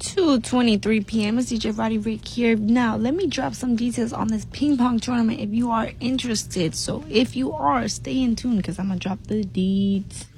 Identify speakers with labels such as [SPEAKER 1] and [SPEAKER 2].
[SPEAKER 1] 2:23 p.m. It's DJ Roddy Rick here. Now, let me drop some details on this ping pong tournament if you are interested. So, if you are, stay in tune because I'm going to drop the deeds.